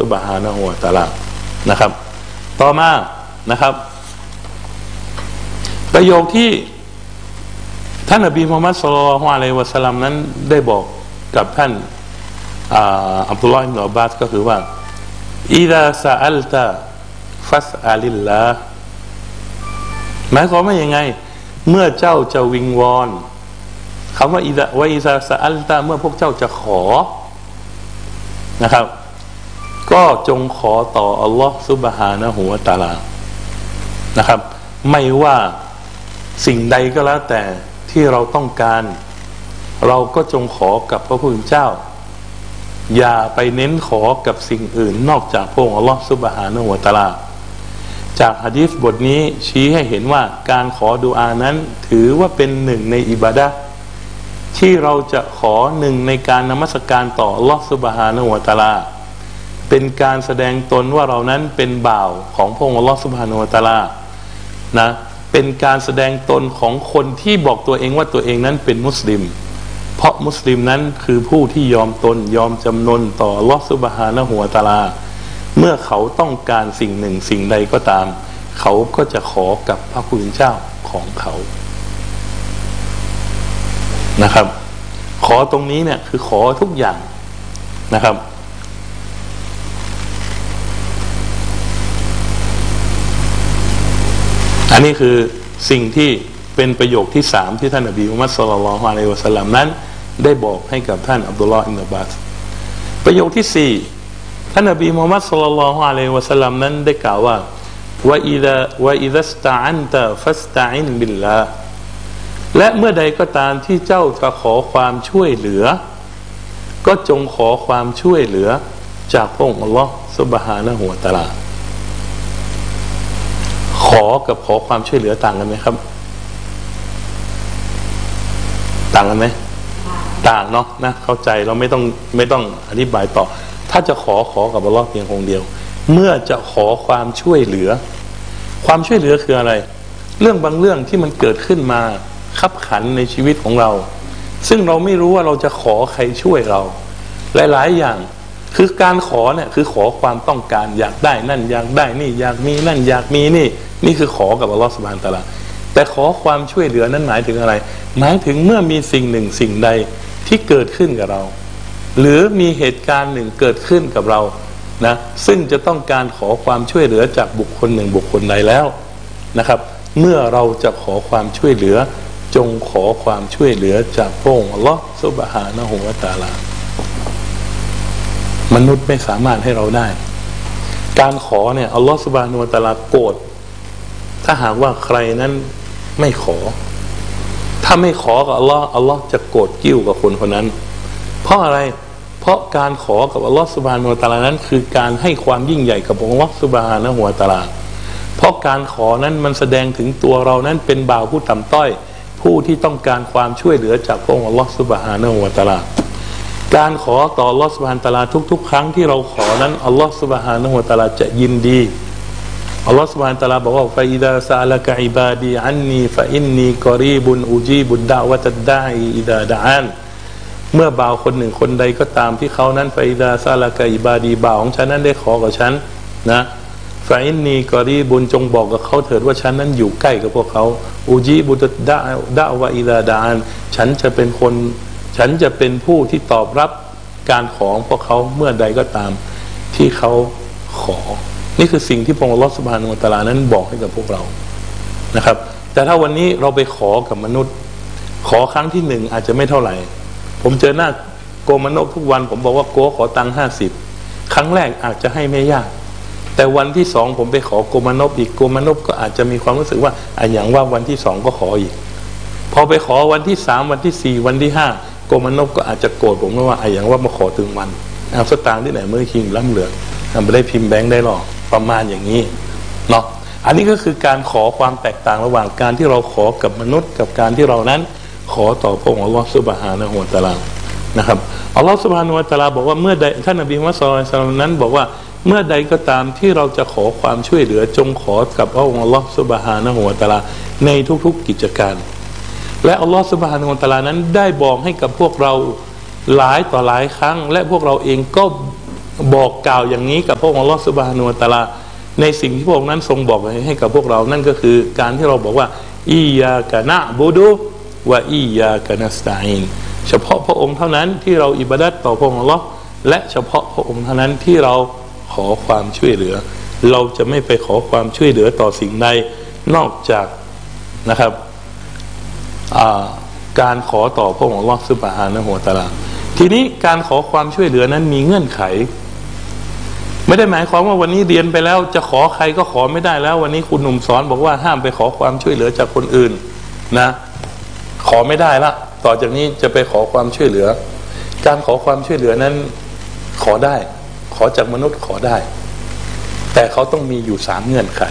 บฮานะฮูวะตะอาลานะครับต่อมานะครับประโยคที่ท่านนบีมุฮัมมัดศ็อลลัลลอฮุอะลัยฮิวะซัลลัมนั้นได้บอกกับท่านอับดุลลอฮ์ อิบนุอับบาสก็คือว่าอิซาซะอัลตะฟัสอะลิลลาห์หมายความว่ายังไงเมื่อเจ้าจะวิงวอนคำว่าอิซาซะอัลตะเมื่อพวกเจ้าจะขอนะครับก็จงขอต่ออัลลอฮ์ซุบฮานะฮูวะตะอาลานะครับไม่ว่าสิ่งใดก็แล้วแต่ที่เราต้องการเราก็จงขอกับพระผู้เป็นเจ้าอย่าไปเน้นขอกับสิ่งอื่นนอกจากพระองค์อัลลอฮ์ซุบฮานะฮูวะตะอาลาจากหะดีษบทนี้ชี้ให้เห็นว่าการขอดุอานั้นถือว่าเป็นหนึ่งในอิบาดะห์ที่เราจะขอหนึ่งในการนมัสการต่ออัลลอฮ์ซุบฮานะฮูวะตะอาลาเป็นการแสดงตนว่าเรานั้นเป็นบ่าวของพระองค์อัลลอฮ์ซุบฮานะฮูวะตะอาลานะเป็นการแสดงตนของคนที่บอกตัวเองว่าตัวเองนั้นเป็นมุสลิมเพราะมุสลิมนั้นคือผู้ที่ยอมตนยอมจำนนต่ออัลลอฮ์ซุบฮานะฮูวะตะอาลาเมื่อเขาต้องการสิ่งหนึ่งสิ่งใดก็ตามเขาก็จะขอกับพระผู้เป็นเจ้าของเขานะครับขอตรงนี้เนี่ยคือขอทุกอย่างนะครับอันนี้คือสิ่งที่เป็นประโยคที่3ที่ท่านนบีมุฮัมมัดศ็อลลัลลอฮุอะลัยฮิวะซัลลัมนั้นได้บอกให้กับท่านอับดุลลอฮ์ อิบนุอับบาสประโยคที่4ท่านนบีมุฮัมมัดศ็อลลัลลอฮุอะลัยฮิวะซัลลัมนั้นได้กล่าวว่าวะอิซาสตะอันตะฟัสตะอินบิลลาห์และเมื่อใดก็ตามที่เจ้าจะขอความช่วยเหลือก็จงขอความช่วยเหลือจากพระองค์อัลลอฮ์ซุบฮานะฮูวะตะอาลาขอกับขอความช่วยเหลือต่างกันไหมครับต่างกันไหมต่างเนาะนะเข้าใจเราไม่ต้องอธิบายต่อถ้าจะขอกับอัลลอฮ์เพียงองค์เดียวเมื่อจะขอความช่วยเหลือความช่วยเหลือคืออะไรเรื่องบางเรื่องที่มันเกิดขึ้นมาคับขันในชีวิตของเราซึ่งเราไม่รู้ว่าเราจะขอใครช่วยเราหลายๆอย่างคือการขอเนี่ยคือขอความต้องการอยากได้นั่นอยากได้นี่อยากมีนั่นอยากมีนี่คือขอกับอัลลอฮฺซุบฮานะฮูวะตะอาลาแต่ขอความช่วยเหลือนั้นหมายถึงอะไรหมายถึงเมื่อมีสิ่งหนึ่งสิ่งใดที่เกิดขึ้นกับเราหรือมีเหตุการณ์หนึ่งเกิดขึ้นกับเรานะซึ่งจะต้องการขอความช่วยเหลือจากบุคคลหนึ่งบุคคลใดแล้วนะครับเมื่อเราจะขอความช่วยเหลือจงขอความช่วยเหลือจากพระองค์อัลลอฮฺซุบฮานะฮูวะตะอาลามนุษย์ไม่สามารถให้เราได้การขอเนี่ยอัลลอฮฺซุบฮานะฮูวะตะอาลาโกรธถ้าหากว่าใครนั้นไม่ขอถ้าไม่ขอกับอัลลอฮ์อัลลอฮ์จะโกรธกิ้วกับคนคนนั้นเพราะอะไรเพราะการขอกับอัลลอฮ์ซุบฮานะฮูวะตะอาลานั้นคือการให้ความยิ่งใหญ่กับอัลลอฮ์ซุบฮานะฮูวะตะอาลาเพราะการขอนั้นมันแสดงถึงตัวเรานั้นเป็นบ่าวผู้ต่ำต้อยผู้ที่ต้องการความช่วยเหลือจากพระองค์อัลลอฮ์ซุบฮานะฮูวะตะอาลาการขอต่ออัลลอฮ์ซุบฮานะฮูวะตะอาลาทุกๆครั้งที่เราขอนั้นอัลลอฮ์ซุบฮานะฮูวะตะอาลาจะยินดีอัลลอฮฺ سبحانه และ تعالى บอกว่า فإذا سألك عبادي عني فإني قريب أجيب الدعوة الداعي إذا دعان เมื่อบ่าวคนหนึ่งคนใดก็ตามที่เขานั้น فإذا سألك عبادي บ่าวของฉันนั้นได้ขอกับฉันนะ فإني قريب จงบอกกับเขาเถิดว่าฉันนั้นอยู่ใกล้กับพวกเขา أجيب الدعوة إذا دعان ฉันจะเป็นผู้ที่ตอบรับการขอของพวกเขาเมื่อใดก็ตามที่เขาขอนี่คือสิ่งที่พระองค์อัลลอฮฺซุบฮานะฮูวะตะอาลานั้นบอกให้กับพวกเรานะครับแต่ถ้าวันนี้เราไปขอกับมนุษย์ขอครั้งที่1อาจจะไม่เท่าไหร่ผมเจอหน้าโกมานพทุกวันผมบอกว่าโกขอตังค์50ครั้งแรกอาจจะให้ไม่ยากแต่วันที่2ผมไปขอโกมานพอีกโกมานพก็อาจจะมีความรู้สึกว่าอย่างว่าวันที่2ก็ขออีกพอไปขอวันที่3วันที่4วันที่5โกมานพก็อาจจะโกรธผมว่าอย่างว่ามาขอถึงวันเอาสตางค์ที่ไหนเมื่อคิงล้ำเหลือไม่ได้พิมพ์แบงค์ได้หรอกประมาณอย่างนี้เนาะอันนี้ก็คือการขอความแตกต่างระหว่างการที่เราขอกับมนุษย์กับการที่เรานั้นขอต่อพระองค์อัลลอฮฺซุบฮานะฮูวะตะอาลานะครับอัลลอฮฺซุบฮานะฮูวะตะอาลาบอกว่าเมื่อใดท่านนบีมุฮัมมัดศ็อลลัลลอฮุอะลัยฮิวะซัลลัมนั้นบอกว่าเมื่อใดก็ตามที่เราจะขอความช่วยเหลือจงขอกับพระองค์อัลลอฮฺซุบฮานะฮูวะตะอาลาในทุกๆกิจการและอัลลอฮฺซุบฮานะฮูวะตะอาลานั้นได้บอกให้กับพวกเราหลายต่อหลายครั้งและพวกเราเองก็บอกกล่าวอย่างนี้กับพระองค์อัลลอฮฺซุบฮานะฮูวะตะอาลาในสิ่งที่พระองค์นั้นทรงบอกให้กับพวกเรานั่นก็คือการที่เราบอกว่าอียากะนะบุดุวะอียากะนัสตะอีนเฉพาะพระองค์เท่านั้นที่เราอิบาดัตต่อพระองค์อัลลอฮ์และเฉพาะพระองค์เท่านั้นที่เราขอความช่วยเหลือเราจะไม่ไปขอความช่วยเหลือต่อสิ่งใดนอกจากนะครับการขอต่อพระองค์อัลลอฮ์ซุบฮานะฮูวะตะอาลาทีนี้การขอความช่วยเหลือนั้นมีเงื่อนไขไม่ได้หมายความว่าวันนี้เรียนไปแล้วจะขอใครก็ขอไม่ได้แล้ววันนี้คุณหนุ่มสอนบอกว่าห้ามไปขอความช่วยเหลือจากคนอื่นนะขอไม่ได้ละต่อจากนี้จะไปขอความช่วยเหลือการขอความช่วยเหลือนั้นขอได้ขอจากมนุษย์ขอได้แต่เขาต้องมีอยู่3เงื่อนไข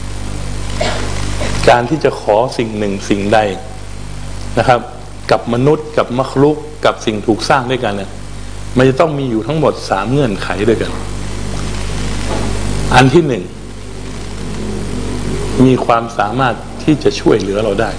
การที่จะขอสิ่งหนึ่งสิ่งใดนะครับกับมนุษย์กับมัคลุกกับสิ่งถูกสร้างด้วยกันเนี่ยมันจะต้องมีอยู่ทั้งหมด3เงื่อนไขด้วยกันอันที่1มีความสามารถที่จะช่วยเหลือเราได้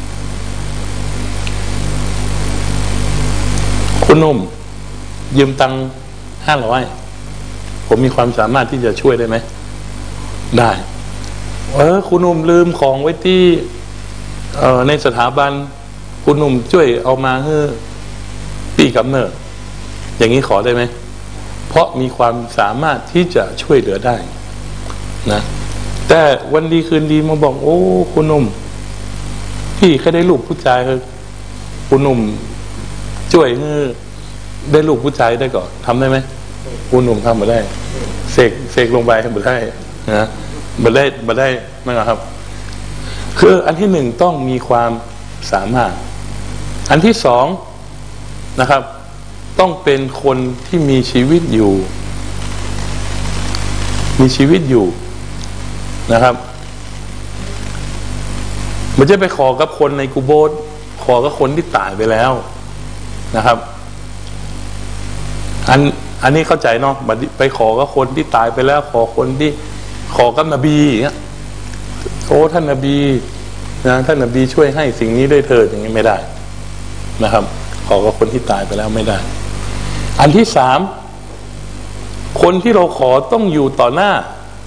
คุณนุ่มยืมตังค์500ผมมีความสามารถที่จะช่วยได้ไหมได้คุณนุ่มลืมของไว้ที่ในสถาบันคุณนุ่มช่วยเอามาให้พี่กำเนิดอย่างนี้ขอได้ไหมเพราะมีความสามารถที่จะช่วยเหลือได้นะแต่วันดีคืนดีมาบอกโอ้คุณนุ่มพี่แค่ได้ลูกผู้ชายคุณนุ่มช่วยให้ได้ลูกผู้ชายได้ก่อนทำได้ไหมคุณนุ่มทำมาได้เสกลงไปมาได้นะมาได้ไหมครับคืออันที่1ต้องมีความสามารถอันที่2นะครับต้องเป็นคนที่มีชีวิตอยู่นะครับไม่ใช่ไปขอกับคนในกุโบร์ขอกับคนที่ตายไปแล้วนะครับอันนี้เข้าใจเนาะไปขอกับคนที่ตายไปแล้วขอคนที่ขอกับนบีอย่างเงี้ยโอ้ท่านนบีนะท่านนบีช่วยให้สิ่งนี้ด้วยเถิดอย่างนี้ไม่ได้นะครับขอกับคนที่ตายไปแล้วไม่ได้อันที่3คนที่เราขอต้องอยู่ต่อหน้า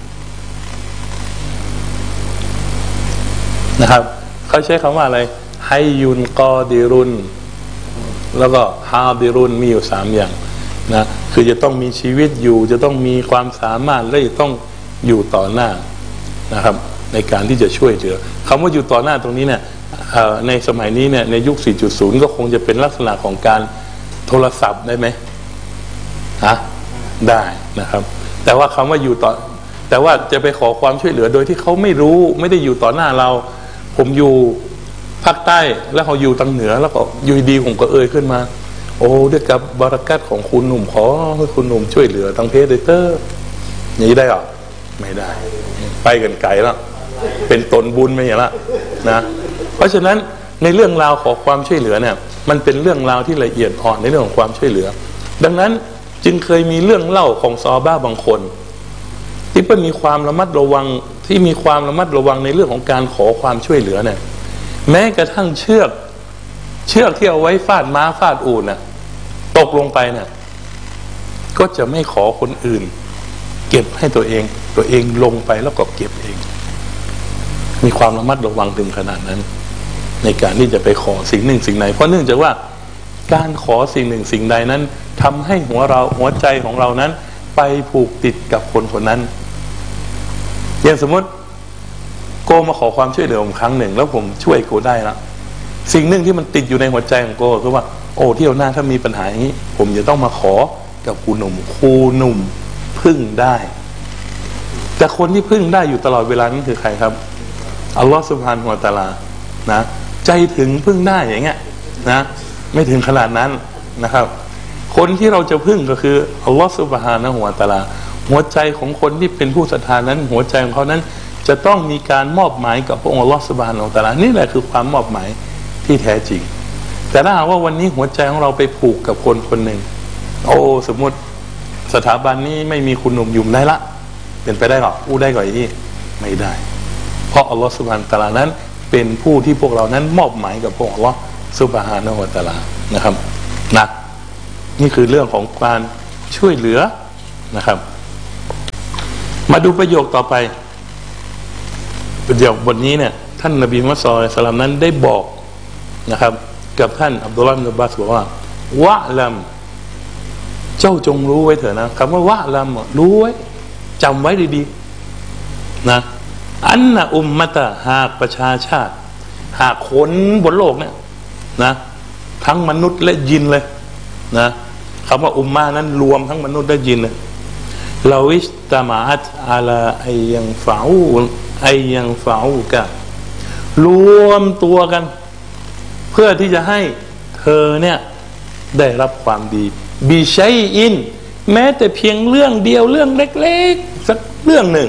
นะครับเขาใช้คำว่าอะไรไฮยุนกอดิรุนแล้วก็ฮาดิรุนมีอยู่3อย่างนะคือจะต้องมีชีวิตอยู่จะต้องมีความสามารถและจะต้องอยู่ต่อหน้านะครับในการที่จะช่วยเหลือคำว่าอยู่ต่อหน้าตรงนี้เนี่ยในสมัยนี้เนี่ยในยุค 4.0 ก็คงจะเป็นลักษณะของการโทรศัพท์ได้ไหมได้นะครับแต่ว่าคำว่าอยู่ต่อแต่ว่าจะไปขอความช่วยเหลือโดยที่เขาไม่รู้ไม่ได้อยู่ต่อหน้าเราผมอยู่ภาคใต้แล้วเขาอยู่ทางเหนือแล้วก็อยู่ดีผมก็ขึ้นมาโอ้ด้วยกับบารักัตของคุณหนุ่มขอให้คุณหนุ่มช่วยเหลือทางเพจเตอร์อย่างนี้ได้หรอไม่ได้ไปกันไกลแล้วเป็นตนบุญไม่อย่างละนะเพราะฉะนั้นในเรื่องราวของความช่วยเหลือเนี่ยมันเป็นเรื่องราวที่ละเอียดอ่อนในเรื่องของความช่วยเหลือดังนั้นจึงเคยมีเรื่องเล่าของซอฮาบะห์บางคนที่มีความระมัดระวังในเรื่องของการขอความช่วยเหลือเนี่ยแม้กระทั่งเชือกที่เอาไว้ฟาดม้าฟาดอูฐน่ะตกลงไปเนี่ยก็จะไม่ขอคนอื่นเก็บให้ตัวเองลงไปแล้วก็เก็บเองมีความระมัดระวังถึงขนาดนั้นในการที่จะไปขอสิ่งหนึ่งสิ่งใดเพราะเนื่องจากว่าการขอสิ่งหนึ่งสิ่งใดนั้นทำให้หัวใจของเรานั้นไปผูกติดกับคนคนนั้นอย่างสมมติโกมาขอความช่วยเหลือผมครั้งหนึ่งแล้วผมช่วยโกได้ละสิ่งหนึ่งที่มันติดอยู่ในหัวใจของโกคือว่าโอ้เที่ยวหน้าถ้ามีปัญหาอย่างนี้ผมจะต้องมาขอกับครูหนุ่มพึ่งได้แต่คนที่พึ่งได้อยู่ตลอดเวลานั้นคือใครครับอัลลอฮฺซุบฮานะฮูวะตะอาลานะใจถึงพึ่งได้อย่างเงี้ยนะไม่ถึงขนาดนั้นนะครับคนที่เราจะพึ่งก็คืออัลลอฮฺซุบฮานะฮูวะตะอาลาหัวใจของคนที่เป็นผู้ศรัทธานั้นหัวใจของเขานั้นจะต้องมีการมอบหมายกับพระองค์อัลลอฮฺซุบฮานะฮูวะตะอาลานี่แหละคือความมอบหมายที่แท้จริงแต่ถ้าหากว่าวันนี้หัวใจของเราไปผูกกับคนคนหนึ่งโอ้สมมติสถาบันนี้ไม่มีคุณหนุ่มยุ่มได้ละเป็นไปได้หรอได้ก่อนอีกไม่ได้เพราะอัลลอฮฺซุบฮานะฮูวะตะอาลานั้นเป็นผู้ที่พวกเรานั้นมอบหมายกับพระองค์อัลลอฮฺซุบฮานะฮูวะตะอาลานะครับนะนี่คือเรื่องของการช่วยเหลือนะครับมาดูประโยคต่อไปประโยคบทนี้เนี่ยท่านนบีมุฮัมมัดศ็อลลัลลอฮุอะลัยฮิวะซัลลัมนั้นได้บอกนะครับกับท่านอับดุลลอฮ์ อิบนุ อับบาสบอกว่าวะลัมเจ้าจงรู้ไว้เถอะนะคำว่าวะลัมรู้ไว้จำไว้ดีๆนะอันนะอุมมะตะหากประชาชาติหากคนบนโลกเนี่ยนะทั้งมนุษย์และยินเลยนะคำว่าอุมมะนั้นรวมทั้งมนุษย์และยินเลยลาวิสตามะอัตอาลาไอยังฟาอูกะรวมตัวกันเพื่อที่จะให้เธอเนี่ยได้รับความดีบิชัยอินแม้แต่เพียงเรื่องเดียวเรื่องเล็กๆสักเรื่องหนึ่ง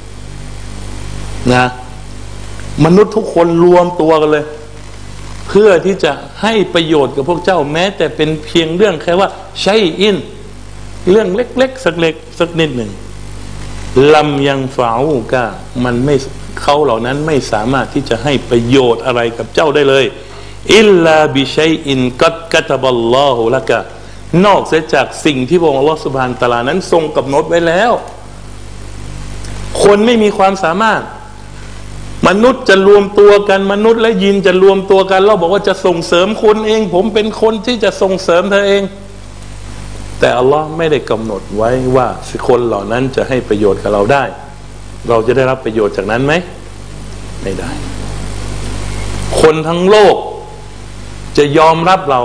นะมนุษย์ทุกคนรวมตัวกันเลยเพื่อที่จะให้ประโยชน์กับพวกเจ้าแม้แต่เป็นเพียงเรื่องแค่ว่าชัยอินเรื่องเล็กๆสักนิดหนึ่งลำยังฝาอูกะมันไม่เขาเหล่านั้นไม่สามารถที่จะให้ประโยชน์อะไรกับเจ้าได้เลยอิลลาบิชัยอินกัดกะตะบัลลอฮุละกะนอกเสียจากสิ่งที่พระองค์อัลลอฮฺซุบฮานะฮูวะตะอาลานั้นทรงกำหนดไว้แล้วคนไม่มีความสามารถมนุษย์จะรวมตัวกันมนุษย์และยินจะรวมตัวกันเราบอกว่าจะส่งเสริมคุณเองผมเป็นคนที่จะส่งเสริมเธอเองแต่อัลลอฮ์ไม่ได้กำหนดไว้ว่าคนเหล่านั้นจะให้ประโยชน์กับเราได้เราจะได้รับประโยชน์จากนั้นไหมไม่ได้คนทั้งโลกจะยอมรับเรา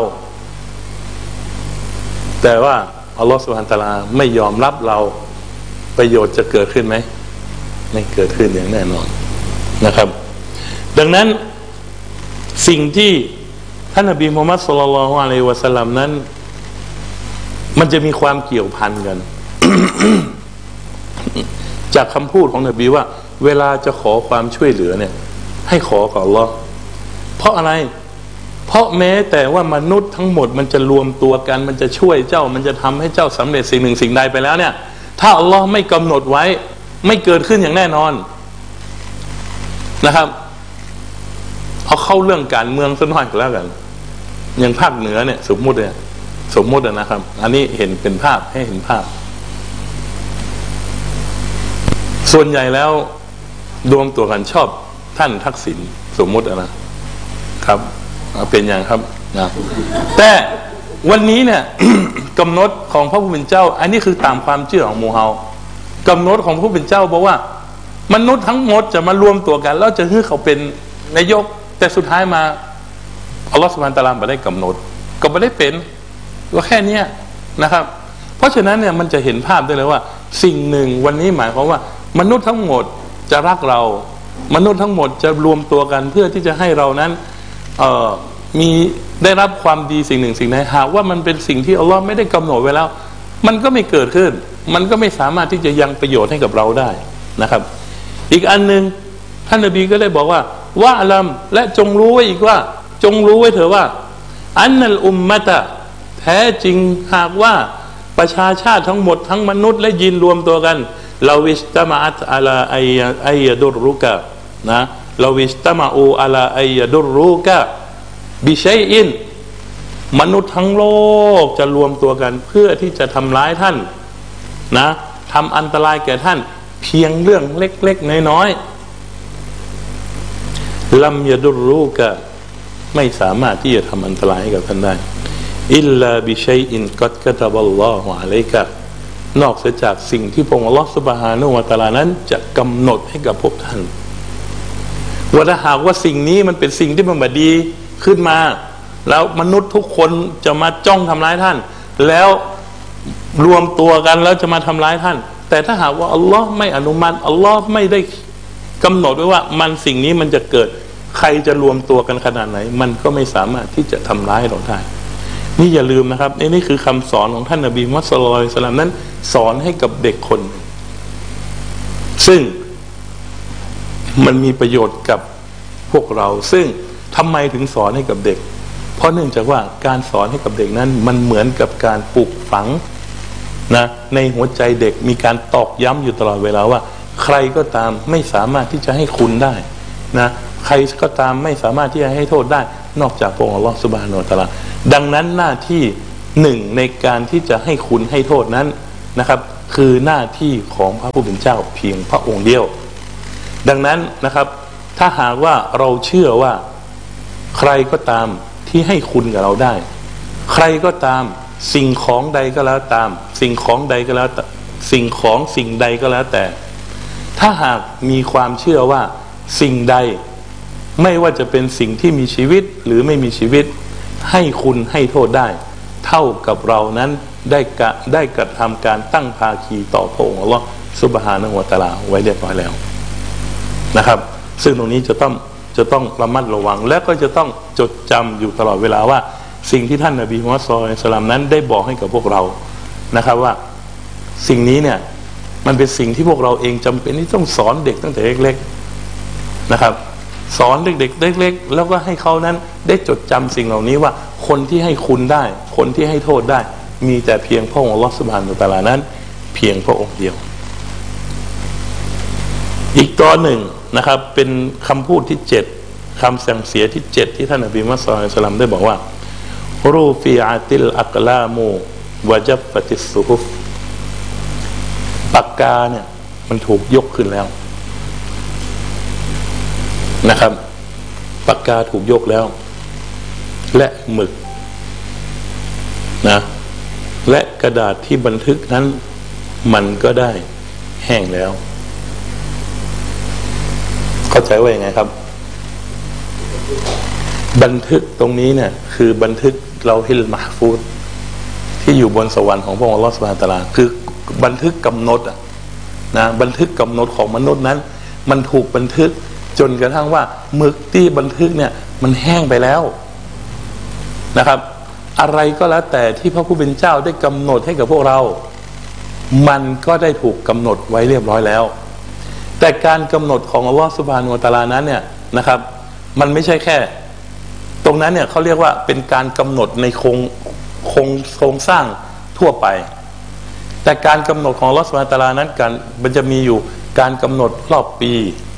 แต่ว่าอัลลอฮฺซุบฮานะฮูวะตะอาลาไม่ยอมรับเราประโยชน์จะเกิดขึ้นไหมไม่เกิดขึ้นอย่างแน่นอนนะครับดังนั้นสิ่งที่ท่านนบีมุฮัมมัดศ็อลลัลลอฮุอะลัยฮิวะซัลลัมนั้นมันจะมีความเกี่ยวพันกัน จากคำพูดของนบีว่าเวลาจะขอความช่วยเหลือเนี่ยให้ขอกับอัลลอฮ์เพราะอะไรเพราะแม้แต่ว่ามนุษย์ทั้งหมดมันจะรวมตัวกันมันจะช่วยเจ้ามันจะทำให้เจ้าสำเร็จสิ่งหนึ่งสิ่งใดไปแล้วเนี่ยถ้าอัลลอฮ์ไม่กำหนดไว้ไม่เกิดขึ้นอย่างแน่นอนนะครับเอาเข้าเรื่องการเมืองสักหน่อยก็แล้วกันอย่างภาคเหนือเนี่ยสมมุตินะครับอันนี้เห็นเป็นภาพให้เห็นภาพส่วนใหญ่แล้วรวมตัวกันชอบท่านทักษิณสมมุตินะครับเป็นอย่างครับนะแต่วันนี้เนี่ย กำหนดของพระผู้เป็นเจ้าอันนี้คือตามความเชื่อของหมู่เฮากำหนดของพระผู้เป็นเจ้าบอกว่ามนุษย์ทั้งหมดจะมารวมตัวกันแล้วจะให้เขาเป็นนายกแต่สุดท้ายมาอัลลอฮฺซุบฮานะฮูวะตะอาลาไม่ได้กำหนดก็ไม่ได้เป็นก็แค่นี้นะครับเพราะฉะนั้นเนี่ยมันจะเห็นภาพได้เลยว่าสิ่งหนึ่งวันนี้หมายความว่ามนุษย์ทั้งหมดจะรักเรามนุษย์ทั้งหมดจะรวมตัวกันเพื่อที่จะให้เรานั้นมีได้รับความดีสิ่งหนึ่งสิ่งใดหากว่ามันเป็นสิ่งที่อัลลอฮ์ไม่ได้กำหนดไว้แล้วมันก็ไม่เกิดขึ้นมันก็ไม่สามารถที่จะยังประโยชน์ให้กับเราได้นะครับอีกอันหนึ่งท่านนบีก็ได้บอกว่าวะลัมและจงรู้ไว้อีกว่าจงรู้ไว้เถอะว่าอันนัลอุมมะตะแท้จริงหากว่าประชาชาติทั้งหมดทั้งมนุษย์และยินรวมตัวกันลาวิสตามะอัตอาลาไอยดุรุกะนะลาวิสตามะอูอาลาไอยดุรุกะบิชัยอินมนุษย์ทั้งโลกจะรวมตัวกันเพื่อที่จะทำร้ายท่านนะทำอันตรายแก่ท่านเพียงเรื่องเล็กๆน้อยๆลัมยะดุรุกะไม่สามารถที่จะทำอันตรายให้กับท่านได้อิลลาบิชัยอินกัดกะตะบัลลอฮุอะลัยกะนอกจากสิ่งที่พระองค์อัลลอฮฺซุบฮานะฮูวะตะอาลานั้นจะกำหนดให้กับพวกท่านว่าถ้าหากว่าสิ่งนี้มันเป็นสิ่งที่มันบดีขึ้นมาแล้วมนุษย์ทุกคนจะมาจ้องทำร้ายท่านแล้วรวมตัวกันแล้วจะมาทำร้ายท่านแต่ถ้าหากว่าอัลลอฮ์ไม่อนุมัติอัลลอฮ์ไม่ได้กำหนดไว้ว่ามันสิ่งนี้มันจะเกิดใครจะรวมตัวกันขนาดไหนมันก็ไม่สามารถที่จะทำร้ายเราได้นี่อย่าลืมนะครับนี่คือคำสอนของท่านนบีมุฮัมมัดศ็อลลัลลอฮุอะลัยฮิวะซัลลัมนั้นสอนให้กับเด็กคนซึ่งมันมีประโยชน์กับพวกเราซึ่งทำไมถึงสอนให้กับเด็กเพราะเนื่องจากว่าการสอนให้กับเด็กนั้นมันเหมือนกับการปลูกฝังนะในหัวใจเด็กมีการตอกย้ำอยู่ตลอดเวลาว่าใครก็ตามไม่สามารถที่จะให้คุณได้นะใครก็ตามไม่สามารถที่จะให้โทษได้นอกจากพระองค์อัลลอฮฺซุบฮานะฮูวะตะอาลาดังนั้นหน้าที่หนึ่งในการที่จะให้คุณให้โทษนั้นนะครับคือหน้าที่ของพระผู้เป็นเจ้าเพียงพระองค์เดียวดังนั้นนะครับถ้าหากว่าเราเชื่อว่าใครก็ตามที่ให้คุณกับเราได้ใครก็ตามสิ่งของใดก็แล้วตามสิ่งของใดก็แล้วสิ่งของสิ่งใดก็แล้วแต่ถ้าหากมีความเชื่อว่าสิ่งใดไม่ว่าจะเป็นสิ่งที่มีชีวิตหรือไม่มีชีวิตให้คุณให้โทษได้เท่ากับเรานั้นได้กระทำการตั้งภาคีต่อพระองค์อัลลอฮฺซุบฮานะฮูวะตะอาลาไว้เรียบร้อยแล้วนะครับซึ่งตรงนี้จะต้องระมัดระวังและก็จะต้องจดจำอยู่ตลอดเวลาว่าสิ่งที่ท่านนบีมุฮัมมัดศ็อลลัลลอฮุอะลัยฮิวะซัลลัมนั้นได้บอกให้กับพวกเรานะครับว่าสิ่งนี้เนี่ยมันเป็นสิ่งที่พวกเราเองจำเป็นที่ต้องสอนเด็กตั้งแต่เล็กๆนะครับสอนเด็กๆเล็กๆแล้วก็ให้เขานั้นได้จดจำสิ่งเหล่านี้ว่าคนที่ให้คุณได้คนที่ให้โทษได้มีแต่เพียงพระองค์อัลลอฮฺซุบฮานะฮูวะตะอาลานั้นเพียงพระองค์เดียวอีกตอนหนึ่งนะครับเป็นคำพูดที่7คำสั่งเสียที่7ที่ท่านนบีมุฮัมมัดศ็อลลัลลอฮุอะลัยฮิวะซัลลัมได้บอกว่ารูฟิอะติลอักลามูวะจัฟฟะติสซุฮุฟปากกาเนี่ยมันถูกยกขึ้นแล้วนะครับปากกาถูกยกแล้วและหมึกนะและกระดาษที่บันทึกนั้นมันก็ได้แห้งแล้วเข้าใจว่ายังไงครับบันทึกตรงนี้เนี่ยคือบันทึกเราฮิลมะห์ฟูซที่อยู่บนสวรรค์ของพระองค์อัลเลาะห์ซุบฮานะฮูวะตะอาลาคือบันทึกกำหนดนะบันทึกกำหนดของมนุษย์นั้นมันถูกบันทึกจนกระทั่งว่าหมึกที่บันทึกเนี่ยมันแห้งไปแล้วนะครับอะไรก็แล้วแต่ที่พระผู้เป็นเจ้าได้กำหนดให้กับพวกเรามันก็ได้ถูกกำหนดไว้เรียบร้อยแล้วแต่การกำหนดของอัลลอฮฺซุบฮานะฮูวะตะอาลานั้นเนี่ยนะครับมันไม่ใช่แค่ตรงนั้นเนี่ยเขาเรียกว่าเป็นการกำหนดในโครงสร้างทั่วไปแต่การกำหนดของอัลลอฮฺซุบฮานะฮูวะตะอาลานั้นกันมันจะมีอยู่การกำหนดรอบปี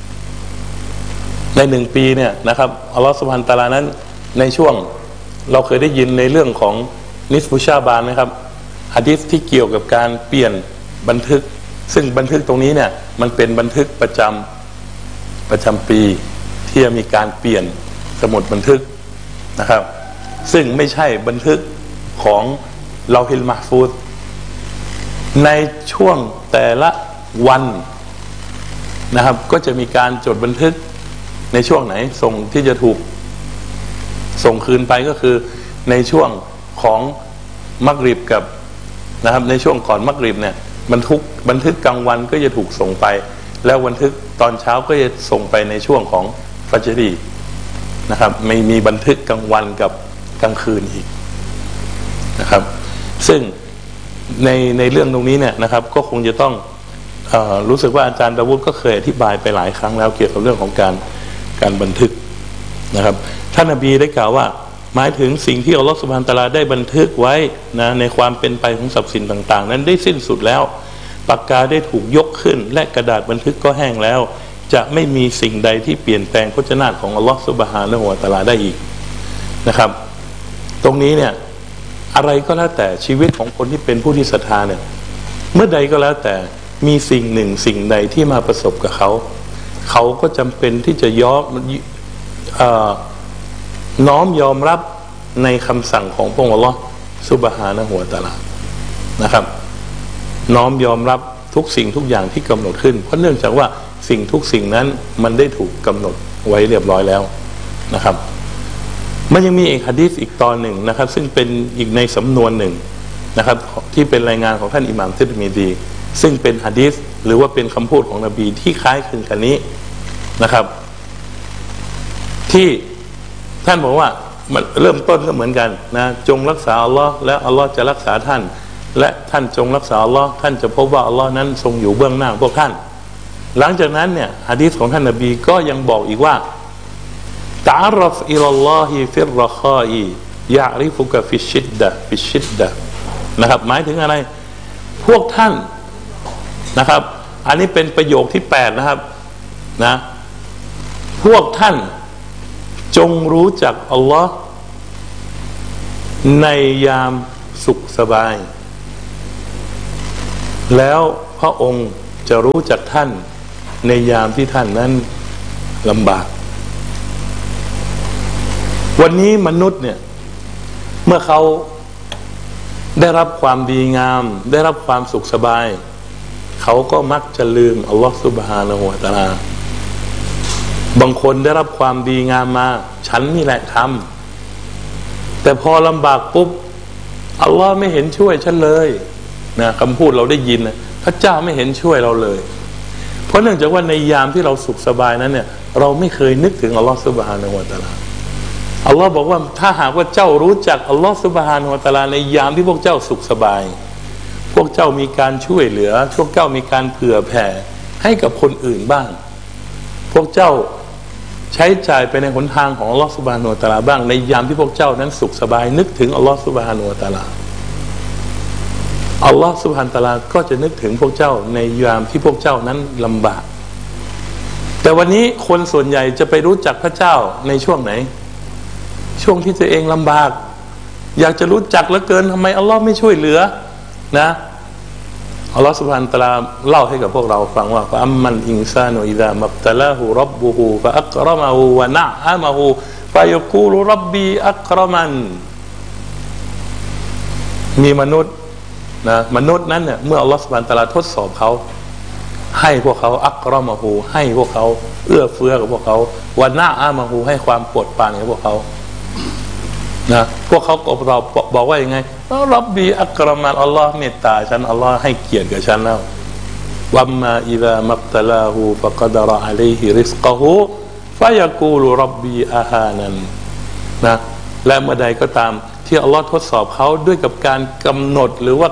ใน1 ปีเนี่ยนะครับอัลลอฮฺซุบฮานะฮูวะตะอาลานั้นในช่วงเราเคยได้ยินในเรื่องของนิสฟุชาบานไหมครับหะดีษที่เกี่ยวกับการเปลี่ยนบันทึกซึ่งบันทึกตรงนี้เนี่ยมันเป็นบันทึกประจำปีที่จะมีการเปลี่ยนสมุดบันทึกนะครับซึ่งไม่ใช่บันทึกของลอฮิลมะห์ฟูซในช่วงแต่ละวันนะครับก็จะมีการจดบันทึกในช่วงไหนส่งที่จะถูกส่งคืนไปก็คือในช่วงของมักริบกับนะครับในช่วงก่อนมักริบเนี่ยบันทึกกลางวันก็จะถูกส่งไปแล้วบันทึกตอนเช้าก็จะส่งไปในช่วงของฟัจรีนะครับไม่มีบันทึกกลางวันกับกลางคืนอีกนะครับซึ่งในเรื่องตรงนี้เนี่ยนะครับก็คงจะต้องรู้สึกว่าอาจารย์ดาวุฒิก็เคยอธิบายไปหลายครั้งแล้วเกี่ยวกับเรื่องของการบันทึกนะครับท่านนบีได้กล่าวว่าหมายถึงสิ่งที่อัลลอฮฺซุบฮานะฮูวะตะอาลาได้บันทึกไว้นะในความเป็นไปของทรัพย์สินต่างๆนั้นได้สิ้นสุดแล้วปากกาได้ถูกยกขึ้นและกระดาษบันทึกก็แห้งแล้วจะไม่มีสิ่งใดที่เปลี่ยนแปลงพจนานุของอัลลอฮฺซุบฮานะฮูวะตะอาลาได้อีกนะครับตรงนี้เนี่ยอะไรก็แล้วแต่ชีวิตของคนที่เป็นผู้ที่ศรัทธาเนี่ยเมื่อใดก็แล้วแต่มีสิ่งหนึ่งสิ่งใดที่มาประสบกับเขาก็จำเป็นที่จะน้อมยอมรับในคำสั่งของพระองค์อัลลอฮฺซุบฮานะฮูวะตะอาลานะครับน้อมยอมรับทุกสิ่งทุกอย่างที่กำหนดขึ้นเพราะเนื่องจากว่าสิ่งทุกสิ่งนั้นมันได้ถูกกำหนดไว้เรียบร้อยแล้วนะครับมันยังมีอีกหะดีษอีกตอนหนึ่งนะครับซึ่งเป็นอีกในสำนวนหนึ่งนะครับที่เป็นรายงานของท่านอิหม่ามติรมิซีซึ่งเป็นหะดีษหรือว่าเป็นคำพูดของนบีที่คล้ายคลึงกันนี้นะครับที่ท่านบอกว่ามันเริ่มต้นก็เหมือนกันนะจงรักษาอัลลอฮ์และอัลลอฮ์จะรักษาท่านและท่านจงรักษาอัลลอฮ์ท่านจะพบว่าอัลลอฮ์นั้นทรงอยู่เบื้องหน้าพวกท่านหลังจากนั้นเนี่ยหะดีษของท่านนบีก็ยังบอกอีกว่าตะอารัฟอิลัลลอฮิฟิรรอคออียะริฟุกะฟิชชิดดะนะครับหมายถึงอะไรพวกท่านนะครับอันนี้เป็นประโยคที่8นะครับนะพวกท่านจงรู้จักอัลลอฮ์ในยามสุขสบายแล้วพระองค์จะรู้จักท่านในยามที่ท่านนั้นลำบากวันนี้มนุษย์เนี่ยเมื่อเขาได้รับความดีงามได้รับความสุขสบายเขาก็มักจะลืมอัลลอฮฺซุบฮานะฮูวะตะอาลาบางคนได้รับความดีงามมาฉันนี่แหละทำแต่พอลำบากปุ๊บอัลลอฮ์ไม่เห็นช่วยฉันเลยนะคำพูดเราได้ยินนะพระเจ้าไม่เห็นช่วยเราเลยเพราะเนื่องจากว่าในยามที่เราสุขสบายนั้นเนี่ยเราไม่เคยนึกถึงอัลลอฮ์ซุบฮานะฮูวะตะอาลาอัลลอฮ์บอกว่าถ้าหากว่าเจ้ารู้จักอัลลอฮ์ซุบฮานะฮูวะตะอาลาในยามที่พวกเจ้าสุขสบายพวกเจ้ามีการช่วยเหลือพวกเจ้ามีการเผื่อแผ่ให้กับคนอื่นบ้างพวกเจ้าใช้จ่ายไปในหนทางของอัลลอฮฺซุบฮานะฮูวะตะอาลาบ้างในยามที่พวกเจ้านั้นสุขสบายนึกถึงอัลลอฮฺซุบฮานะฮูวะตะอาลาอัลลอฮฺซุบฮานะฮูวะตะอาลาก็จะนึกถึงพวกเจ้าในยามที่พวกเจ้านั้นลำบากแต่วันนี้คนส่วนใหญ่จะไปรู้จักพระเจ้าในช่วงไหนช่วงที่ตัวเองลำบากอยากจะรู้จักเหลือเกินทำไมอัลลอฮ์ไม่ช่วยเหลือนะอัลลอฮฺซุบฮานะฮูวะตะอาลาเล่าให้กับพวกเราฟังว่าอัมมันอินซานุอิซามับตะลาหูร็อบบุฮูฟะอักเราะมะฮูวะนะอะมะฮูฟะยักูลุร็อบบีอักเราะมันมีมนุษย์นะมนุษย์นั้นเนี่ยเมื่ออัลลอฮฺซุบฮานะฮูวะตะอาลาทดสอบเขาให้พวกเขาอักเราะมะฮูให้พวกเขาเอื้อเฟื้อกับพวกเขาวะนะอะมะฮูให้ความโปรดปรานกับพวกเขานะพวกเขาก็บอกว่ายังไงร็อบบีอักเราะมันอัลลอฮ์เมตตาฉันอัลลอฮ์ให้เกียรติกับฉันแล้ววัมมาอิซามับตะลาหูฟะกะดะรออะลัยฮิริซกะฮูฟะยะกูลุร็อบบีอาฮานันนะและเมื่อใดก็ตามที่อัลลอฮ์ทดสอบเขาด้วยกับการกำหนดหรือว่า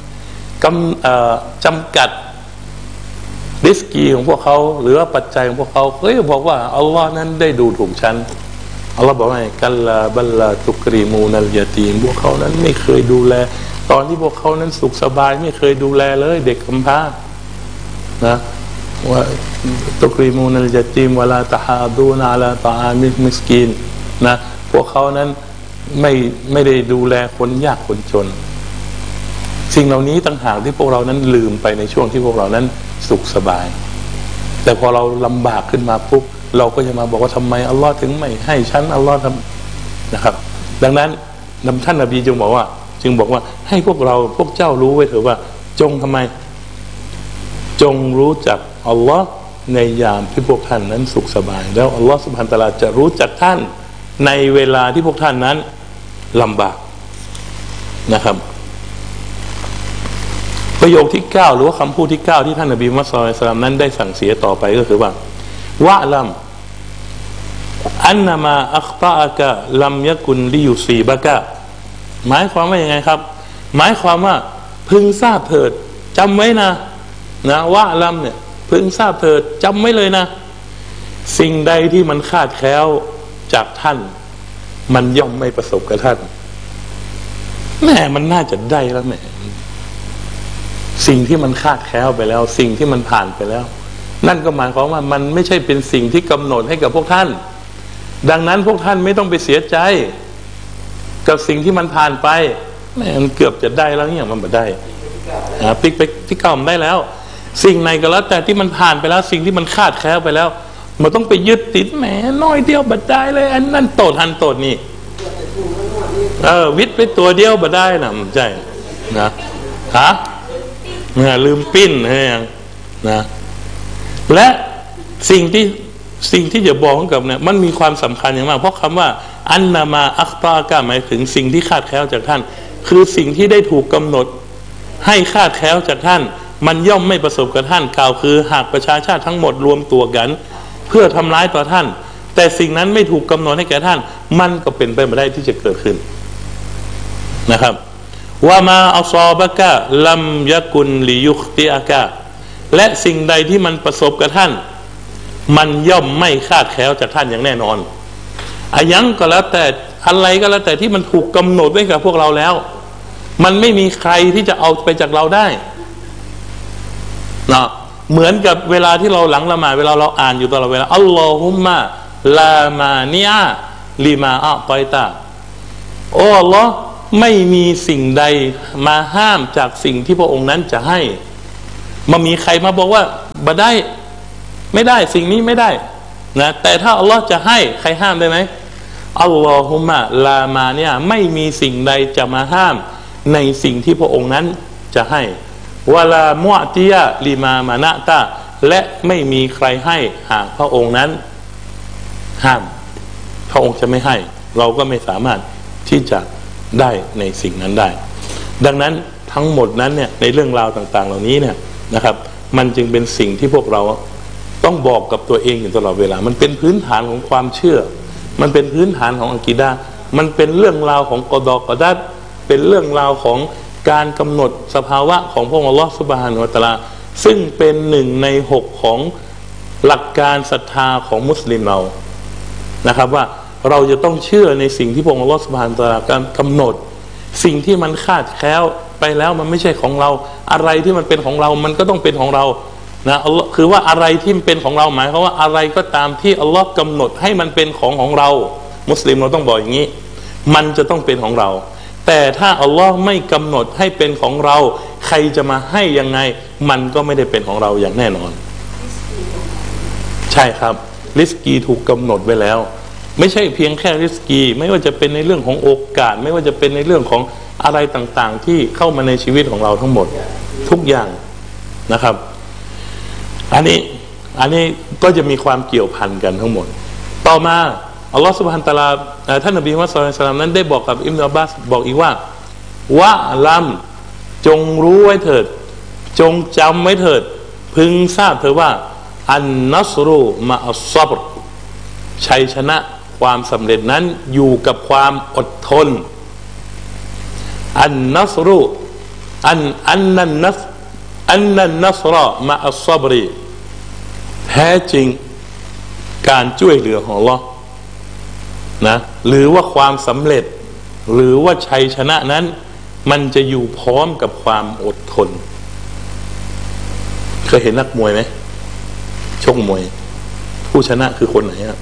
จำกัดริสกีของพวกเขาหรือว่าปัจจัยของพวกเขาบอกว่าอัลลอฮ์นั้นได้ดูถูกฉันอัลลอฮ์บอกว่ากัลลาบัลลาตุกรีมูนัลยะตีมพวกเขานั้นไม่เคยดูแลตอนที่พวกเขานั้นสุขสบายไม่เคยดูแลเลยเด็กกำพร้านะว่าตุกรีมูนัลยะตีมวะลาตะฮาดูนอะลาตะอามิลมิสกีนนะพวกเขานั้นไม่ได้ดูแลคนยากคนจนสิ่งเหล่านี้ต่างหากที่พวกเรานั้นลืมไปในช่วงที่พวกเรานั้นสุขสบายแต่พอเราลำบากขึ้นมาปุ๊บเราก็จะมาบอกว่าทำไมอัลลอฮ์ถึงไม่ให้ฉันอัลลอฮ์ทำนะครับดังนั้นท่านนบีจึงบอกว่าให้พวกเราพวกเจ้ารู้ไว้เถอะว่าจงทำไมจงรู้จักอัลลอฮ์ในยามที่พวกท่านนั้นสุขสบายแล้วอัลลอฮ์ซุบฮานะฮูวะตะอาลาจะรู้จักท่านในเวลาที่พวกท่านนั้นลำบากนะครับประโยคที่9หรือว่าคำพูดที่9ที่ท่านนบีมุฮัมมัดศ็อลลัลลอฮุอะลัยฮิวะซัลลัมนั้นได้สั่งเสียต่อไปก็คือว่าวะลัมอันนะมาอัคตะอะกะลัมยะกุนลิยุซีบะกะหมายความว่ายังไงครับหมายความว่าพึงทราบเถิดจำไว้นะวะลัมเนี่ยพึงทราบเถิดจำไว้เลยนะสิ่งใดที่มันคาดแคล้วจากท่านมันย่อมไม่ประสบกับท่านแม่มันน่าจะได้แล้วแม่สิ่งที่มันคาดแคล้วไปแล้วสิ่งที่มันผ่านไปแล้วนั่นก็หมายความว่ามันไม่ใช่เป็นสิ่งที่กำหนดให้กับพวกท่านดังนั้นพวกท่านไม่ต้องไปเสียใจกับสิ่งที่มันผ่านไปแม่มันเกือบจะได้แล้วเนี่ยมันไม่ได้พลิกไปที่เก่ามันได้แล้วสิ่งไหนก็แล้วแต่ที่มันผ่านไปแล้วสิ่งที่มันคาดแคล้วไปแล้วมันต้องไปยึดติดแหมน้อยเดียวบัดได้เลยอันนั้นโตทันโตนี่วิทย์ไปตัวเดียวบัดได้นะมันใจนะฮะลืมปิ้นอะไรอย่างนะและสิ่งที่จะบอกกับเนี่ยมันมีความสำคัญอย่างมากเพราะคำว่าอันนามาอัคตากะหมายถึงสิ่งที่คาดแคล้วจากท่านคือสิ่งที่ได้ถูกกำหนดให้คาดแคล้วจากท่านมันย่อมไม่ประสบกับท่านกล่าวคือหากประชาชาติทั้งหมดรวมตัวกันเพื่อทำร้ายต่อท่านแต่สิ่งนั้นไม่ถูกกำหนดให้แก่ท่านมันก็เป็นไปไม่ได้ที่จะเกิดขึ้นนะครับว่ามาอัศอบะกะลัมยะกุนลิยุคติอะกะและสิ่งใดที่มันประสบกับท่านมันย่อมไม่คาดแคล้วจากท่านอย่างแน่นอนอายังก็แล้วแต่อะไรก็แล้วแต่ที่มันถูกกำหนดไว้กับพวกเราแล้วมันไม่มีใครที่จะเอาไปจากเราได้นะเหมือนกับเวลาที่เราหลังละหมาดเวลาเราอ่านอยู่ตลอดเวลาอัลลอฮุมมะลามานิอะลิมาอะตอยตาโอ้อัลลอฮ์ไม่มีสิ่งใดมาห้ามจากสิ่งที่พระองค์นั้นจะให้มันมีใครมาบอกว่าบ่ได้ไม่ได้สิ่งนี้ไม่ได้นะแต่ถ้าอัลลอฮ์จะให้ใครห้ามได้ไหมอัลลอฮุมะลามาเนี่ยไม่มีสิ่งใดจะมาห้ามในสิ่งที่พระองค์นั้นจะให้วะลามุอติยะลิมามานะตาและไม่มีใครให้หากพระองค์นั้นห้ามพระองค์จะไม่ให้เราก็ไม่สามารถที่จะได้ในสิ่งนั้นได้ดังนั้นทั้งหมดนั้นเนี่ยในเรื่องราวต่างๆเหล่านี้เนี่ยนะครับมันจึงเป็นสิ่งที่พวกเราต้องบอกกับตัวเองอยู่ตลอดเวลามันเป็นพื้นฐานของความเชื่อมันเป็นพื้นฐานของอะกีดะห์มันเป็นเรื่องราวของกอฎอกอดัรเป็นเรื่องราวของการกำหนดสภาวะของพระองค์อัลลอฮฺซุบฮานะฮูวะตะอาลาซึ่งเป็น1 ใน 6ของหลักการศรัทธาของมุสลิมเรานะครับว่าเราจะต้องเชื่อในสิ่งที่พระองค์อัลลอฮฺซุบฮานะฮูวะตะอาลากำหนดสิ่งที่มันคาดแคล้วไปแล้วมันไม่ใช่ของเราอะไรที่มันเป็นของเรามันก็ต้องเป็นของเรานะอัลลอฮ์คือว่าอะไรที่เป็นของเราหมายความว่าอะไรก็ตามที่อัลลอฮ์กำหนดให้มันเป็นของเรามุสลิมเราต้องบอกอย่างนี้มันจะต้องเป็นของเราแต่ถ้าอัลลอฮ์ไม่กำหนดให้เป็นของเราใครจะมาให้ยังไงมันก็ไม่ได้เป็นของเราอย่างแน่นอนใช่ครับริสกีถูกกำหนดไว้แล้วไม่ใช่เพียงแค่ริสกีไม่ว่าจะเป็นในเรื่องของโอกาสไม่ว่าจะเป็นในเรื่องของอะไรต่างๆที่เข้ามาในชีวิตของเราทั้งหมดทุกอย่างนะครับอันนี้ก็จะมีความเกี่ยวพันกันทั้งหมดต่อมาอัลลอฮฺซุบฮานะฮูวะตะอาลาท่านนบีมุฮัมมัดศ็อลลัลลอฮุอะลัยฮิวะซัลลัมนั้นได้บอกกับอิบนุอับบาสบอกอีกว่าวะลัมจงรู้ไว้เถิดจงจำไว้เถิดพึงทราบเถิดว่าอันนัสรุมะอัศศอบรชัยชนะความสำเร็จนั้นอยู่กับความอดทนอันนัสรุอันนันนัสรอมะอัศศอบรีแท้จริงการช่วยเหลือของอัลเลาะห์นะหรือว่าความสำเร็จหรือว่าชัยชนะนั้นมันจะอยู่พร้อมกับความอดทนเคยเห็นนักมวยไหมชกมวยผู้ชนะคือคนไหนครับ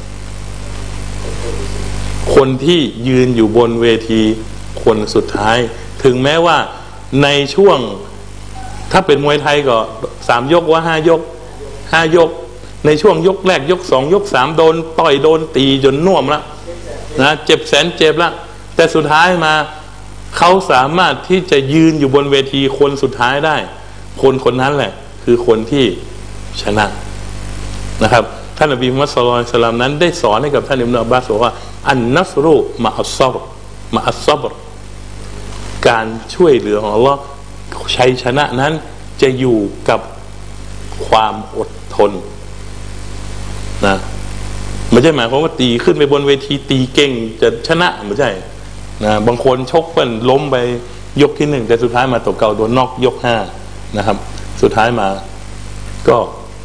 คนที่ยืนอยู่บนเวทีคนสุดท้ายถึงแม้ว่าในช่วงถ้าเป็นมวยไทยก็3 ยกว่า5 ยกในช่วงยกแรกยก2 ยก 3โดนต่อยโดนตีจนน่วมแล้วนะเจ็บแสนเจ็บแล้วแต่สุดท้ายมาเขาสามารถที่จะยืนอยู่บนเวทีคนสุดท้ายได้คนนั้นแหละคือคนที่ชนะนะครับท่านนบีมุฮัมมัดศ็อลลัลลอฮุอะลัยฮิวะซัลลัมนั้นได้สอนให้กับท่านอิบนุอับบาสว่าอันนัสรุมะอัศศอบรการช่วยเหลือของอัลเลาะห์ชัยชนะนั้นจะอยู่กับความอดทนนะไม่ใช่หมายความว่าตีขึ้นไปบนเวทีตีเก่งจะชนะไม่ใช่นะบางคนชกเป็นล้มไปยกที่ 1แต่สุดท้ายมาตกเก่าโดนน็อกยก 5นะครับสุดท้ายมาก็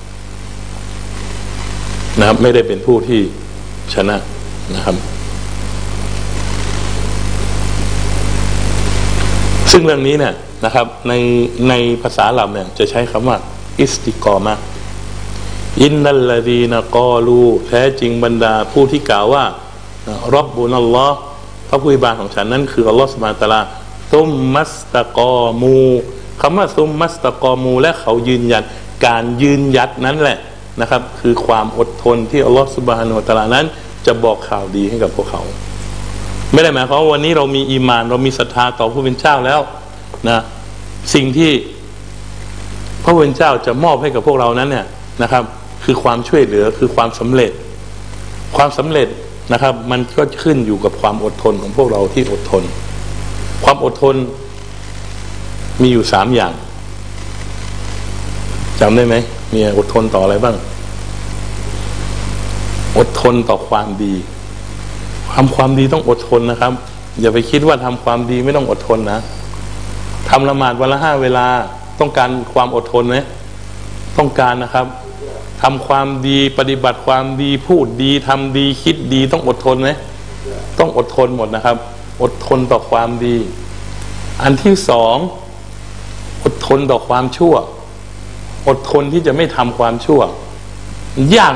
นะครับไม่ได้เป็นผู้ที่ชนะนะครับซึ่งเรื่องนี้เนี่ยนะครับในภาษาอาหรับเนี่ยจะใช้คำว่าอิสติกอมะอินนัลลดีนกอลูแท้จริงบรรดาผู้ที่กล่าวว่าร็อบบุนัลลอฮ์พระผู้อภิบาลของฉันนั้นคืออัลลอฮ์ซุบฮานะฮูวะตะอาลาซุมมัสตะกอมูคำว่าซุมมัสตะกอมูและเขายืนยันการยืนหยัดนั้นแหละนะครับคือความอดทนที่อัลลอฮ์ซุบฮานะฮูวะตะอาลานั้นจะบอกข่าวดีให้กับพวกเขาไม่ได้หมายความว่าวันนี้เรามีอีมานเรามีศรัทธาต่อผู้เป็นเจ้าแล้วนะสิ่งที่พระผู้เป็นเจ้าจะมอบให้กับพวกเรานั้นเนี่ยนะครับคือความช่วยเหลือคือความสำเร็จนะครับมันก็ขึ้นอยู่กับความอดทนของพวกเราที่อดทนความอดทนมีอยู่3 อย่างจำได้ไหมมีอดทนต่ออะไรบ้างอดทนต่อความดีทำความดีต้องอดทนนะครับอย่าไปคิดว่าทำความดีไม่ต้องอดทนนะทำละหมาดวันละ5 เวลาต้องการความอดทนไหมต้องการนะครับทำความดีปฏิบัติความดีพูดดีทำดีคิดดีต้องอดทนไหมต้องอดทนหมดนะครับอดทนต่อความดีอันที่2อดทนต่อความชั่วอดทนที่จะไม่ทำความชั่วยาก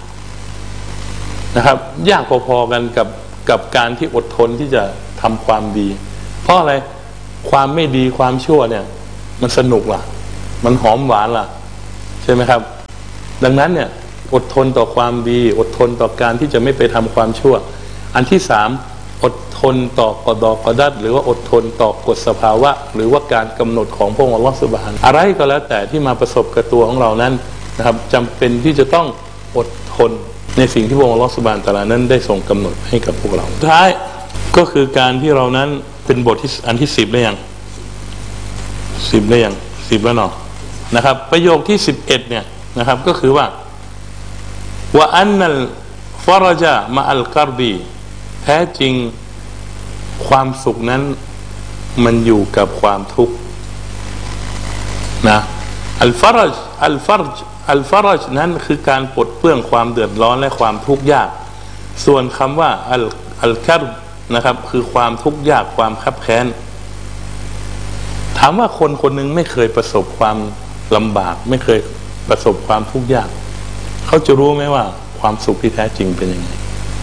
นะครับยากพอๆกันกับการที่อดทนที่จะทำความดีเพราะอะไรความไม่ดีความชั่วเนี่ยมันสนุกล่ะมันหอมหวานล่ะใช่ไหมครับดังนั้นเนี่ยอดทนต่อความดีอดทนต่อการที่จะไม่ไปทำความชั่วอันที่สามอดทนต่อกฎอกดัดหรือว่าอดทนต่อกฎสภาวะหรือว่าการกำหนดของพระองค์อัลลอฮฺซุบฮานะฮูวะตะอาลาอะไรก็แล้วแต่ที่มาประสบกับตัวของเรานั้นนะครับจำเป็นที่จะต้องอดทนในสิ่งที่พระองค์อัลลอฮฺซุบฮานะฮูวะตะอาลานั้นได้ทรงกำหนดให้กับพวกเราท้ายก็คือการที่เรานั้นเป็นบทที่อันที่10ได้ยัง10ได้ยัง10แล้วเนาะนะครับประโยคที่11เนี่ยนะครับก็คือว่าอันนัลฟารจามาอัลกัรบีแท้จริงความสุขนั้นมันอยู่กับความทุกข์นะอัลฟารจนั้นคือการปลดเปลื้องความเดือดร้อนและความทุกข์ยากส่วนคำว่าอัลกัรบนะครับคือความทุกข์ยากความคับแค้นถามว่าคนคนหนึ่งไม่เคยประสบความลำบากไม่เคยประสบความทุกข์ยากเขาจะรู้ไหมว่าความสุขที่แท้จริงเป็นยังไง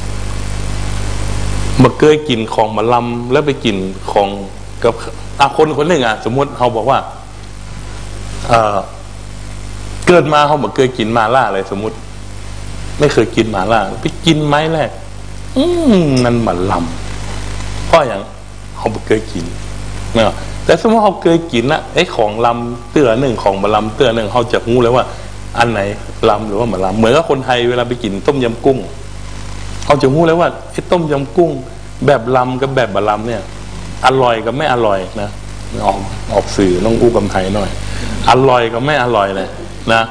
มาเคยกินของมาลำแล้วไปกินของกับคนคนหนึ่งสมมติเขาบอกว่าเกิดมาเขาบอกเคยกินมาล่าอะไรสมมติไม่เคยกินมาล่าไปกินไม้แรกมันมาลำเพราะอย่างเขาบอกเคยกินเนาะแต่สมมติเขาเคยกินนะไอ้ของลำเตื้อหนึ่งของมาลำเตื้อหนึ่งเขาจะรู้เลยว่าอันไหนลำหรือว่ามาลำเหมือนกับคนไทยเวลาไปกินต้มยำกุ้งเขาจะรู้เลยว่าไอ้ต้มยำกุ้งแบบลำกับแบบบะลำเนี่ยอร่อยกับไม่อร่อยนะออกสื่อต้องอู้กับไทยหน่อยอร่อยกับไม่อร่อยเลยนะ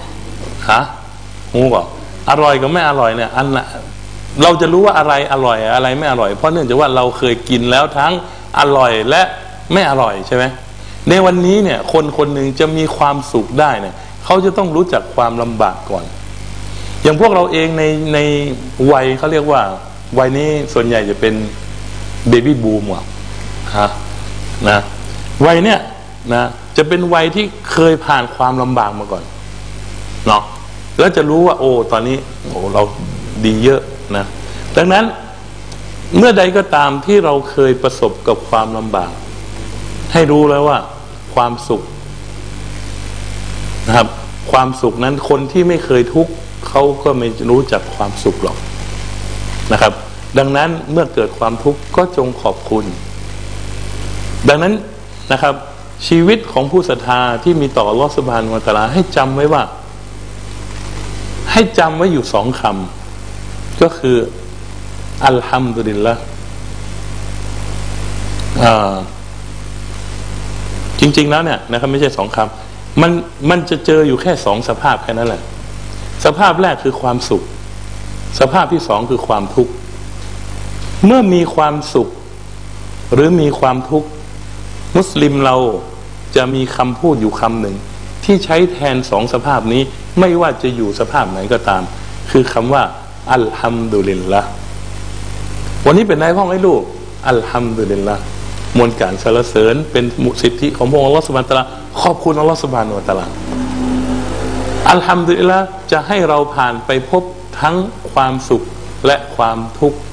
รู้ป่ะอร่อยกับไม่อร่อยเนี่ยอันน่ะเราจะรู้ว่าอะไรอร่อยอะไรไม่อร่อยเพราะเนื่องจากว่าเราเคยกินแล้วทั้งอร่อยและไม่อร่อยใช่ไหมในวันนี้เนี่ยคนคนหนึ่งจะมีความสุขได้เนี่ยเขาจะต้องรู้จักความลำบากก่อนอย่างพวกเราเองในวัยเขาเรียกว่าวัยนี้ส่วนใหญ่จะเป็นเบบี้บูมว่ะนะวัยเนี้ยนะจะเป็นวัยที่เคยผ่านความลำบากมาก่อนเนาะแล้วจะรู้ว่าโอ้ตอนนี้โอ้เราดีเยอะนะดังนั้นเมื่อใดก็ตามที่เราเคยประสบกับความลำบากให้รู้แล้วว่าความสุขนะครับความสุขนั้นคนที่ไม่เคยทุกข์เขาก็ไม่รู้จักความสุขหรอกนะครับดังนั้นเมื่อเกิดความทุกข์ก็จงขอบคุณดังนั้นนะครับชีวิตของผู้ศรัทธาที่มีต่ออัลเลาะห์ซุบฮานะฮูวะตะอาลาให้จำไว้ว่าให้จำไว้อยู่2 คำก็คืออัลฮัมดุลิลละห์จริงๆแล้วเนี่ยนะครับไม่ใช่2 คำมันจะเจออยู่แค่2 สภาพแค่นั้นแหละสภาพแรกคือความสุขสภาพที่2คือความทุกข์เมื่อมีความสุขหรือมีความทุกข์มุสลิมเราจะมีคำพูดอยู่คำหนึ่งที่ใช้แทน2 สภาพนี้ไม่ว่าจะอยู่สภาพไหนก็ตามคือคำว่าอัลฮัมดุลิลละห์วันนี้เป็นนายพ่อให้ลูกอัลฮัมดุลิลละห์มวลการสรรเสริญเป็นสิทธิของพระองค์อัลเลาะห์ซุบฮานะฮูวะตะอาลาขอบคุณอัลเลาะห์ซุบฮานะฮูวะตะอาลาอัลฮัมดุลิลละห์จะให้เราผ่านไปพบทั้งความสุขและความทุกข์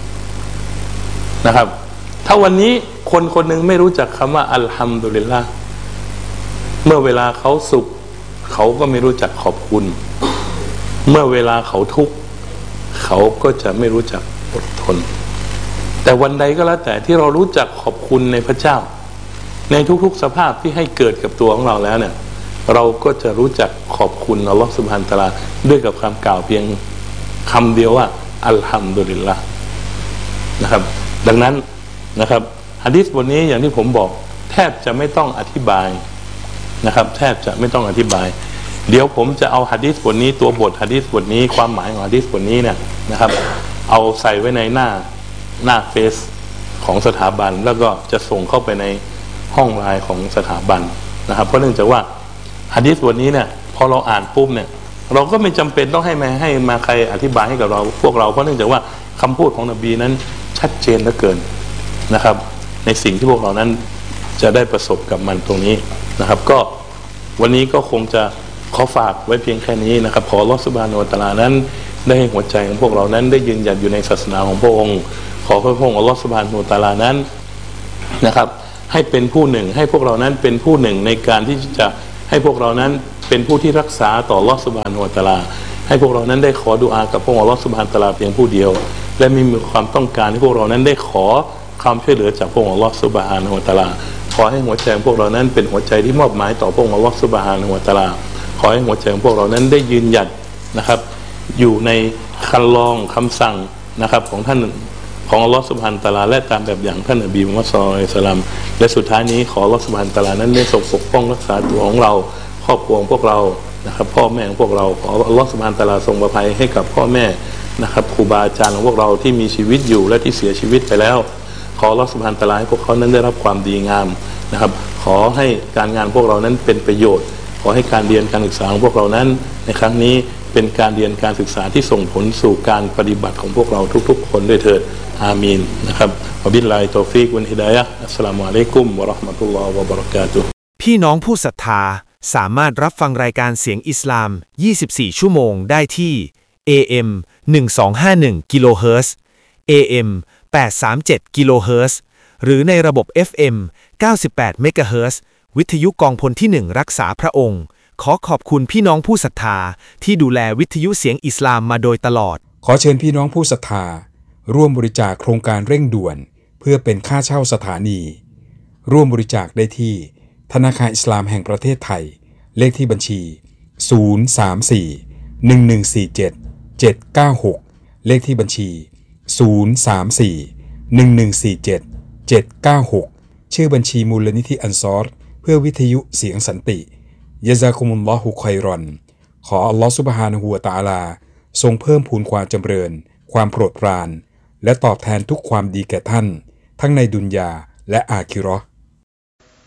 นะครับถ้าวันนี้คนคนหนึ่งไม่รู้จักคำว่าอัลฮัมดุลิลละห์เมื่อเวลาเขาสุขเขาก็ไม่รู้จักขอบคุณเมื่อเวลาเขาทุกข์เขาก็จะไม่รู้จักอดทนแต่วันใดก็แล้วแต่ที่เรารู้จักขอบคุณในพระเจ้าในทุกๆสภาพที่ให้เกิดกับตัวของเราแล้วเนี่ยเราก็จะรู้จักขอบคุณอัลลอฮฺซุบฮานะฮูวะตะอาลาด้วยกับคำกล่าวเพียงคำเดียวว่าอัลฮัมดุลิลละห์นะครับดังนั้นนะครับหะดีษบทนี้อย่างที่ผมบอกแทบจะไม่ต้องอธิบายนะครับแทบจะไม่ต้องอธิบายเดี๋ยวผมจะเอาหะดีษบทนี้ตัวบทหะดีษบทนี้ความหมายของหะดีษบทนี้เนี่ยนะครับเอาใส่ไว้ในหน้าเฟซของสถาบันแล้วก็จะส่งเข้าไปในห้องไลน์ของสถาบันนะครับเพราะเนื่องจากว่าหะดีษบทนี้เนี่ยพอเราอ่านปุ๊บเนี่ยเราก็ไม่จำเป็นต้องให้มาใครอธิบายให้กับเราพวกเราเพราะเนื่องจากว่าคำพูดของนบีนั้นชัดเจนเหลือเกินนะครับในสิ่งที่พวกเรานั้นจะได้ประสบกับมันตรงนี้นะครับก็วันนี้ก็คงจะขอฝากไว้เพียงแค่นี้นะครับขออัลเลาะห์ซุบฮานะฮูวะตะอาลานั้นได้ให้หัวใจของพวกเรานั้นได้ยืนหยัดอยู่ในศาสนาของพระองค์ขอพระองค์อัลเลาะห์ซุบฮานะฮูวะตะอาลานั้นนะครับให้เป็นผู้หนึ่งให้พวกเรานั้นเป็นผู้หนึ่งในการที่จะให้พวกเรานั้นเป็นผู้ที่รักษาต่ออัลเลาะห์ซุบฮานะฮูวะตะอาลาให้พวกเรานั้นได้ขอดุอากับพระองค์อัลเลาะห์ซุบฮานะฮูวะตะอาลาเพียงผู้เดียวและไม่มีความต้องการที่พวกเรานั้นได้ขอความช่วยเหลือจากพระองค์อัลเลาะห์ซุบฮานะฮูวะตะอาลาขอให้หัวใจของพวกเรานั้นเป็นหัวใจที่มอบหมายต่อพระองค์อัลเลาะห์ซุบฮานะฮูวะตะอาลาขอให้หัวใจของพวกเรานั้นได้ยืนหยัดนะครับอยู่ในคันลองคำสั่งนะครับของท่านของอัลลอฮฺซุบฮานะฮูวะตะอาลาและตามแบบอย่างท่านนบีมุฮัมมัด ศ็อลลัลลอฮุอะลัยฮิวะซัลลัมและสุดท้ายนี้ขออัลลอฮฺซุบฮานะฮูวะตะอาลานั้นได้ทรงปกป้องรักษาตัวของเราครอบครัวของพวกเรานะครับพ่อแม่ของพวกเราขออัลลอฮฺซุบฮานะฮูวะตะอาลาทรงประทานให้กับพ่อแม่นะครับครูบาอาจารย์ของพวกเราที่มีชีวิตอยู่และที่เสียชีวิตไปแล้วขออัลลอฮฺซุบฮานะฮูวะตะอาลาให้พวกเขานั้นได้รับความดีงามนะครับขอให้การงานพวกเรานั้นเป็นประโยชน์ขอให้การเรียนการศึกษาของพวกเรานั้นในครั้งนี้เป็นการเรียนการศึกษาที่ส่งผลสู่การปฏิบัติของพวกเราทุกๆคนด้วยเถิดอามีนนะครับวะบิลลาฮิตอฟิกวัลฮิดายะฮ์อัสสลามุอะลัยกุมวะเราะห์มะตุลลอฮ์วะบะเราะกาตุฮ์พี่น้องผู้ศรัทธาสามารถรับฟังรายการเสียงอิสลาม 24 ชั่วโมงได้ที่ AM 1251 กิโลเฮิรตซ์ AM 837 กิโลเฮิรตซ์หรือในระบบ FM 98 เมกะเฮิรตซ์วิทยุกองพลที่ 1 รักษาพระองค์ขอขอบคุณพี่น้องผู้ศรัทธาที่ดูแลวิทยุเสียงอิสลามมาโดยตลอดขอเชิญพี่น้องผู้ศรัทธาร่วมบริจาคโครงการเร่งด่วนเพื่อเป็นค่าเช่าสถานีร่วมบริจาคได้ที่ธนาคารอิสลามแห่งประเทศไทยเลขที่บัญชี034-1147-796เลขที่บัญชี034-1147-796ชื่อบัญชีมูลนิธิอันซอรเพื่อวิทยุเสียงสันติยะซากุมุลลอฮุค็อยรอนขออัลลอฮฺซุบฮานะฮูวะตะอาลาทรงเพิ่มพูนความจำเริญความโปรดปรานและตอบแทนทุกความดีแก่ท่านทั้งในดุนยาและอาคิเราะห์